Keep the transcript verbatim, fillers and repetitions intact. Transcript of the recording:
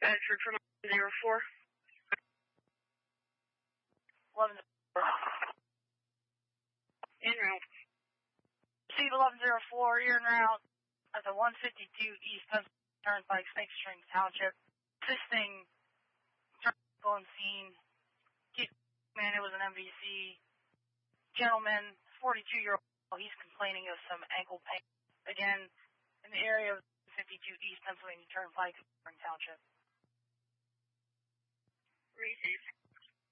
Bedford from zero four. eleven zero four. En route. Receive eleven zero four, you're en route at the one fifty-two East Pennsylvania Turnpike, Snake Stream Township. Assisting on scene. Man, it was an M V C. Gentleman, forty-two-year-old, he's complaining of some ankle pain. Again, in the area of fifty-two East Pennsylvania Turnpike, Township. Receive.